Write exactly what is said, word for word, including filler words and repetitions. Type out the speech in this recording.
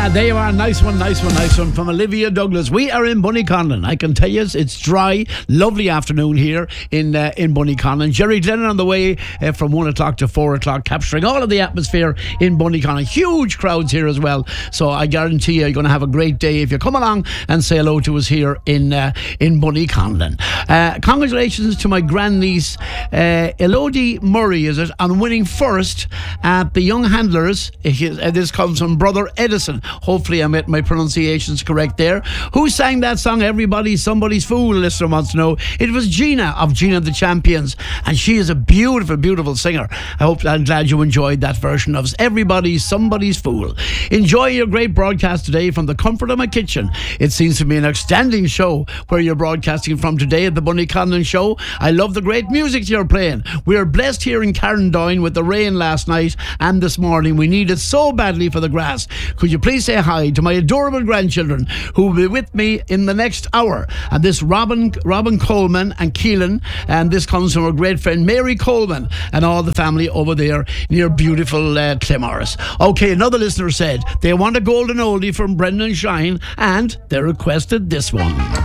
Yeah, there you are. Nice one, nice one, nice one from Olivia Douglas. We are in Bunnyconlon. I can tell you it's dry, lovely afternoon here in uh, in Bunnyconlon. Jerry Glennon on the way uh, from one o'clock to four o'clock, capturing all of the atmosphere in Bunnyconlon. Huge crowds here as well. So I guarantee you, you're going to have a great day if you come along and say hello to us here in uh, in Bunnyconlon. Uh, congratulations to my grandniece, uh, Elodie Murray, is it, on winning first at the Young Handlers. This comes from Brother Edison. Hopefully I met my pronunciations correct there. Who sang that song, Everybody's Somebody's Fool? Listener wants to know. It was Gina of Gina the Champions, and she is a beautiful, beautiful singer. I hope, I'm glad you enjoyed that version of Everybody's Somebody's Fool. Enjoy your great broadcast today from the comfort of my kitchen. It seems to be an outstanding show where you're broadcasting from today at the Bunnyconlon Show. I love the great music you're playing. We are blessed here in Carrandoyne with the rain last night and this morning. We need it so badly for the grass. Could you please say hi to my adorable grandchildren who will be with me in the next hour? And this Robin Robin Coleman and Keelan, and this comes from our great friend Mary Coleman and all the family over there near beautiful uh, Clemorris. Okay, another listener said they want a golden oldie from Brendan Shine, and they requested this one.